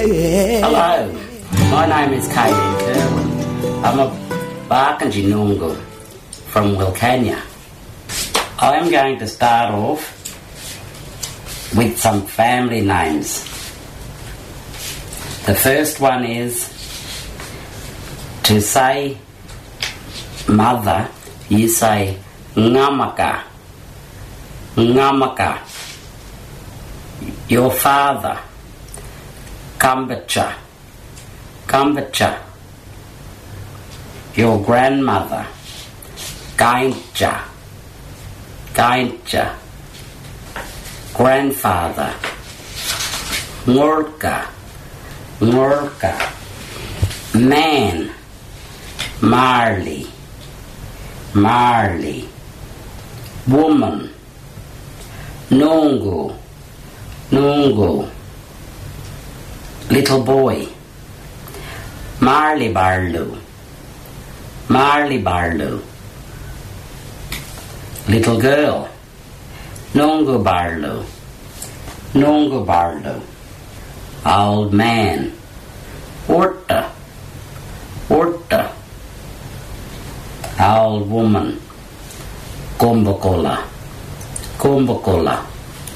Hello, my name is Kaden Kerwin. I'm a Barkindji Noongar from Wilcannia. I am going to start off with some family names. The first one is, to say mother, you say ngamaka. Ngamaka. Your father, Kambacha. Kambacha. Your grandmother, Gaintja. Gaintja. Grandfather, Ngurka. Ngurka. Man, Marley. Marley. Woman, Nungu. Nungu. Little boy, Marley Barlu. Marley Barlu. Little girl, Nungu Barlu. Nungu Barlu. Old man, Orta. Orta. Old woman, Kumbakola. Kumbakola.